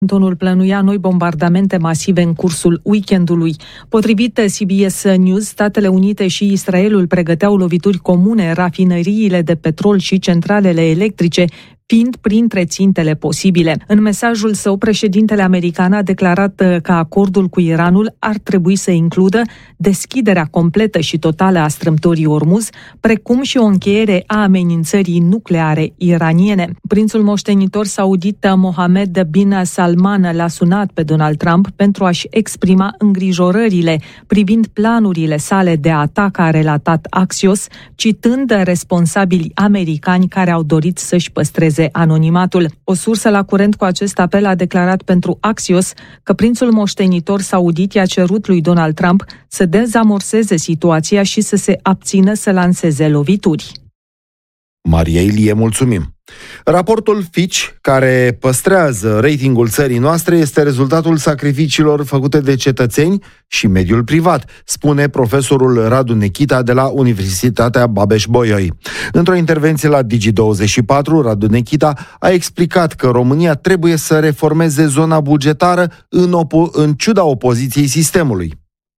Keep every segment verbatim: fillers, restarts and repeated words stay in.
Washingtonul plănuia noi bombardamente masive în cursul weekendului. Potrivit C B S News, Statele Unite și Israelul pregăteau lovituri comune în rafinăriile de petrol și centralele electrice, fiind printre țintele posibile. În mesajul său, președintele american a declarat că acordul cu Iranul ar trebui să includă deschiderea completă și totală a strâmtorii Ormuz, precum și o încheiere a amenințării nucleare iraniene. Prințul moștenitor saudit Mohammed bin Salman l-a sunat pe Donald Trump pentru a-și exprima îngrijorările privind planurile sale de atac, a relatat Axios, citând responsabili americani care au dorit să-și păstreze anonimatul. O sursă la curent cu acest apel a declarat pentru Axios că prințul moștenitor saudit i-a cerut lui Donald Trump să dezamorseze situația și să se abțină să lanseze lovituri. Maria Ilie, mulțumim! Raportul Fitch, care păstrează ratingul țării noastre, este rezultatul sacrificiilor făcute de cetățeni și mediul privat, spune profesorul Radu Nechita de la Universitatea Babeș-Bolyai. Într-o intervenție la Digi douăzeci și patru, Radu Nechita a explicat că România trebuie să reformeze zona bugetară în, opo- în ciuda opoziției sistemului.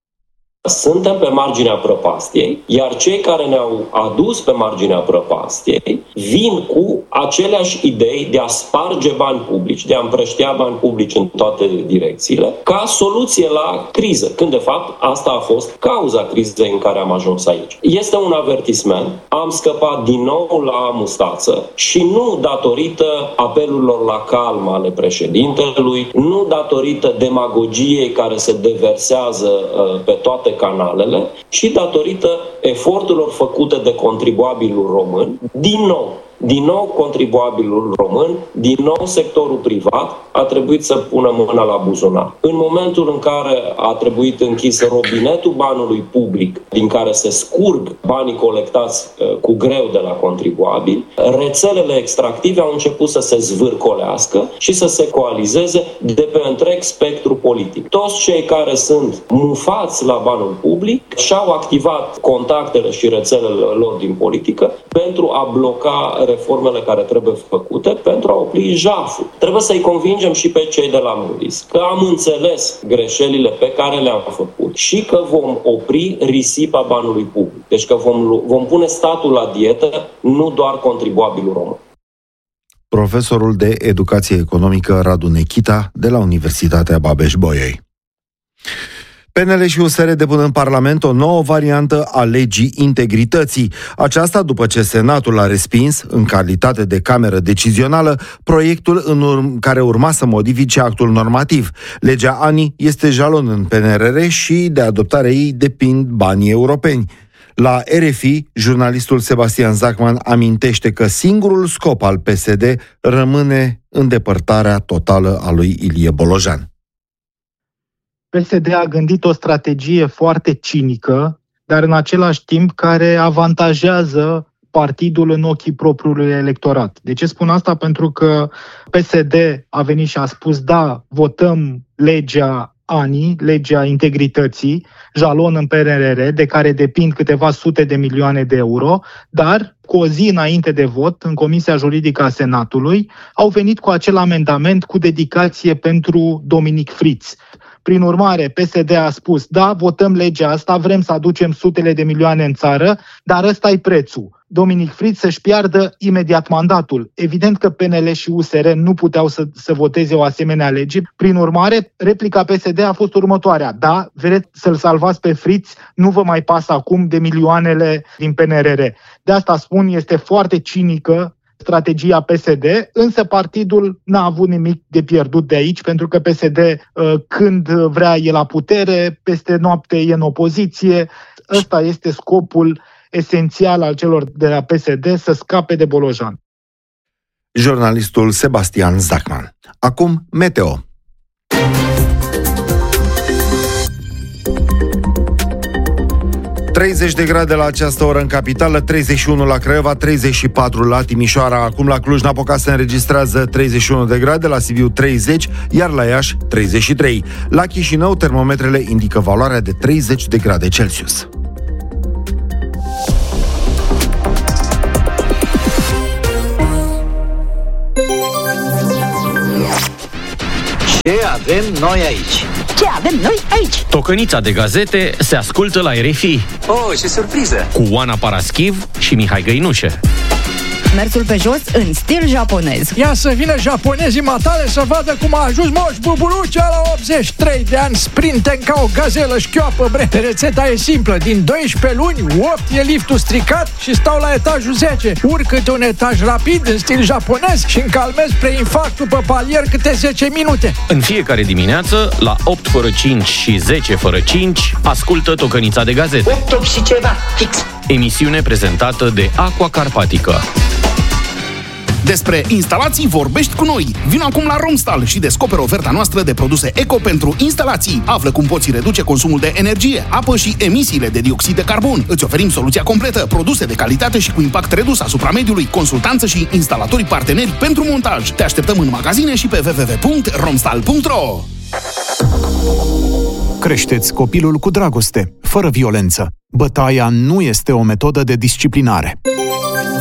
Suntem pe marginea prăpastiei, iar cei care ne-au adus pe marginea prăpastiei vin cu aceleași idei de a sparge bani publici, de a împrăștia bani publici în toate direcțiile, ca soluție la criză, când de fapt asta a fost cauza crizei în care am ajuns aici. Este un avertisment, am scăpat din nou la mustață și nu datorită apelurilor la calm ale președintelui, nu datorită demagogiei care se deversează uh, pe toate canalele, și datorită eforturilor făcute de contribuabilul român, din nou, din nou contribuabilul român, din nou sectorul privat a trebuit să pună mâna la buzunar. În momentul în care a trebuit închis robinetul banului public, din care se scurg banii colectați uh, cu greu de la contribuabili, rețelele extractive au început să se zvârcolească și să se coalizeze de pe întreg spectru politic. Toți cei care sunt mufați la banul public și-au activat contactele și rețelele lor din politică pentru a bloca reformele care trebuie făcute, pentru a opri jaful. Trebuie să-i convingem și pe cei de la Moody's că am înțeles greșelile pe care le-am făcut și că vom opri risipa banului public. Deci că vom, vom pune statul la dietă, nu doar contribuabilul român. Profesorul de educație economică Radu Nechita de la Universitatea Babeș-Bolyai. P N L și U S R depun în Parlament o nouă variantă a legii integrității. Aceasta după ce Senatul a respins, în calitate de cameră decizională, proiectul în urm- care urma să modifice actul normativ. Legea A N I este jalon în P N R R și de adoptarea ei depind banii europeni. La R F I, jurnalistul Sebastian Zachman amintește că singurul scop al P S D rămâne îndepărtarea totală a lui Ilie Bolojan. P S D a gândit o strategie foarte cinică, dar în același timp care avantajează partidul în ochii propriului electorat. De ce spun asta? Pentru că P S D a venit și a spus da, votăm legea A N I, legea integrității, jalon în P N R R, de care depind câteva sute de milioane de euro, dar cu o zi înainte de vot, în Comisia Juridică a Senatului, au venit cu acel amendament cu dedicație pentru Dominic Fritz. Prin urmare, P S D a spus, da, votăm legea asta, vrem să aducem sutele de milioane în țară, dar ăsta e prețul. Dominic Fritz să-și piardă imediat mandatul. Evident că P N L și U S R nu puteau să, să voteze o asemenea lege. Prin urmare, replica P S D a fost următoarea. Da, vreți să-l salvați pe Fritz, nu vă mai pasă acum de milioanele din P N R R. De asta spun, este foarte cinică strategia P S D, însă partidul n-a avut nimic de pierdut de aici, pentru că P S D, când vrea, e la putere, peste noapte e în opoziție. Ăsta este scopul esențial al celor de la P S D, să scape de Bolojan. Jurnalistul Sebastian Zachman. Acum, meteo. treizeci de grade la această oră în capitală, treizeci și unu la Craiova, treizeci și patru la Timișoara. Acum la Cluj-Napoca se înregistrează treizeci și unu de grade, la Sibiu treizeci, iar la Iași treizeci și trei. La Chișinău termometrele indică valoarea de treizeci de grade Celsius. Ce avem noi aici? Ce avem noi aici? Tocănița de gazete se ascultă la R F I. Oh, ce surpriză! Cu Oana Paraschiv și Mihai Găinușe. Mersul pe jos în stil japonez. Ia să vină japonezii matale să vadă cum a ajuns Moș Bubulucea la optzeci și trei de ani, sprinten ca o gazelă șchioapă, bre. Rețeta e simplă, din doisprezece luni, opt e liftul stricat și stau la etajul zece. Urc câte un etaj rapid în stil japonez și încalmez preinfarctul pe palier câte zece minute. În fiecare dimineață, la opt fără cinci și zece fără cinci, ascultă Tocănița de gazete. opt și ceva, fix. Emisiune prezentată de Aqua Carpatica. Despre instalații vorbești cu noi. Vino acum la Romstal și descoperă oferta noastră de produse eco pentru instalații. Află cum poți reduce consumul de energie, apă și emisiile de dioxid de carbon. Îți oferim soluția completă, produse de calitate și cu impact redus asupra mediului, consultanță și instalatori parteneri pentru montaj. Te așteptăm în magazine și pe w w w punct romstal punct r o. Creșteți copilul cu dragoste, fără violență. Bătaia nu este o metodă de disciplinare.